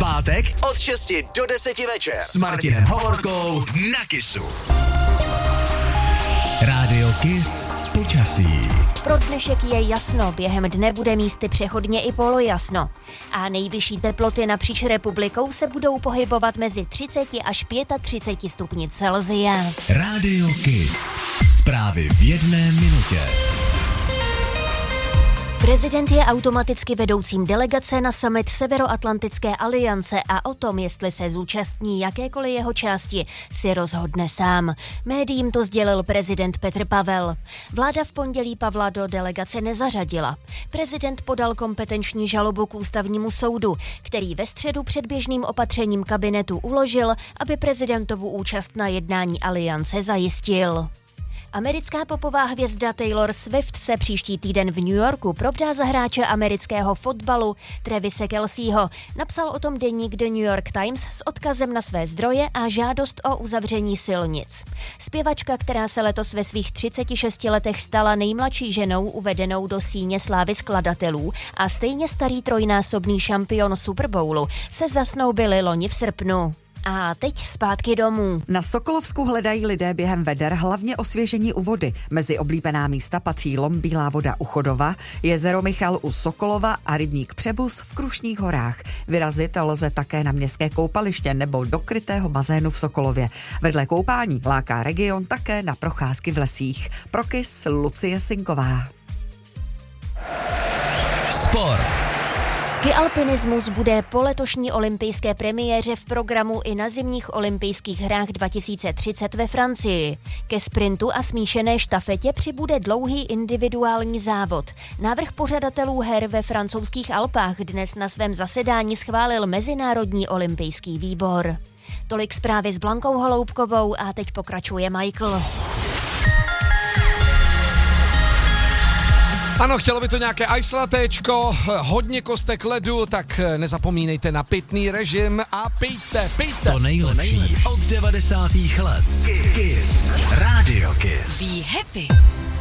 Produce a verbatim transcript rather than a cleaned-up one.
pátek od šesti do deseti večer s Martinem Hovorkou na Kissu. Rádio Kiss počasí. Pro dnešek je jasno, během dne bude místy přechodně i polojasno. A nejvyšší teploty napříč republikou se budou pohybovat mezi třicet až třicet pět stupni Celsia. Rádio Kiss. Zprávy v jedné minutě. Prezident je automaticky vedoucím delegace na summit Severoatlantické aliance a o tom, jestli se zúčastní jakékoliv jeho části, si rozhodne sám. Médiím to sdělil prezident Petr Pavel. Vláda v pondělí Pavla do delegace nezařadila. Prezident podal kompetenční žalobu k ústavnímu soudu, který ve středu předběžným opatřením kabinetu uložil, aby prezidentovu účast na jednání aliance zajistil. Americká popová hvězda Taylor Swift se příští týden v New Yorku provdá za hráče amerického fotbalu Travise Kelceho. Napsal o tom deník The New York Times s odkazem na své zdroje a žádost o uzavření silnic. Zpěvačka, která se letos ve svých třiceti šesti letech stala nejmladší ženou uvedenou do síně slávy skladatelů a stejně starý trojnásobný šampion Super Bowlu, se zasnoubili loni v srpnu. A teď zpátky domů. Na Sokolovsku hledají lidé během veder hlavně osvěžení u vody. Mezi oblíbená místa patří Lom Bílá voda u Chodova, jezero Michal u Sokolova a rybník Přebus v Krušných horách. Vyrazit lze také na městské koupaliště nebo do krytého bazénu v Sokolově. Vedle koupání láká region také na procházky v lesích. Pro Kiss Lucie Sinková. Sport. Skialpinismus bude po letošní olympijské premiéře v programu i na zimních olympijských hrách dva tisíce třicet ve Francii. Ke sprintu a smíšené štafetě přibude dlouhý individuální závod. Návrh pořadatelů her ve francouzských Alpách dnes na svém zasedání schválil Mezinárodní olympijský výbor. Tolik zprávy s Blankou Holoubkovou a teď pokračuje Michael. Ano, chtělo by to nějaké ice latéčko, hodně kostek ledu, tak nezapomínejte na pitný režim a pijte, pijte. To nejlepší od devadesátých let. Kiss. Rádio Kiss. Be happy.